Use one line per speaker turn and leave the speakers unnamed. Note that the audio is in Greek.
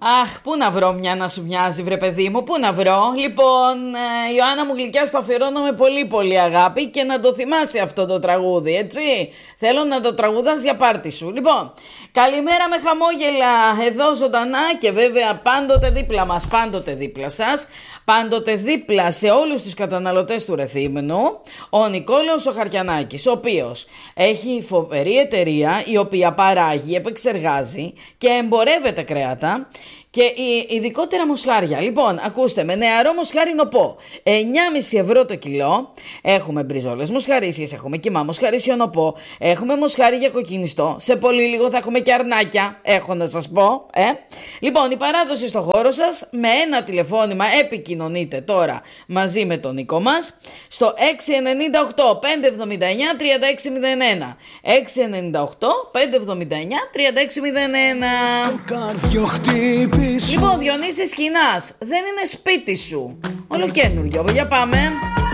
Αχ, πού να βρω μια να σου μοιάζει, βρε παιδί μου, πού να βρω. Λοιπόν, Ιωάννα μου γλυκιά, στο αφιερώνω με πολύ πολύ αγάπη και να το θυμάσαι αυτό το τραγούδι, έτσι. Θέλω να το τραγουδάς για πάρτι σου. Λοιπόν, καλημέρα με χαμόγελα, εδώ ζωντανά και βέβαια πάντοτε δίπλα μας, πάντοτε δίπλα σας, πάντοτε δίπλα σε όλους τους καταναλωτές του Ρεθύμνου, ο Νικόλαος ο Χαρκιανάκης, ο οποίος έχει φοβερή εταιρεία η οποία παράγει, επεξεργάζει και εμπορεύεται κρέατα και ειδικότερα μοσχάρια. Λοιπόν, ακούστε, με νεαρό μοσχάρι νοπό 9,5 ευρώ το κιλό. Έχουμε μπριζόλες μοσχαρίσιες, έχουμε κιμά μοσχαρίσιο νοπό, έχουμε μοσχάρι για κοκκινιστό. Σε πολύ λίγο θα έχουμε και αρνάκια, έχω να σας πω. Λοιπόν, η παράδοση στο χώρο σας, με ένα τηλεφώνημα επικοινωνείτε τώρα μαζί με τον Νίκο μας στο 698 579 3601. 698 579 3601. Λοιπόν, Διονύσης Σκηνάς, δεν είναι σπίτι σου. Ολοκαίνουργιο, για πάμε.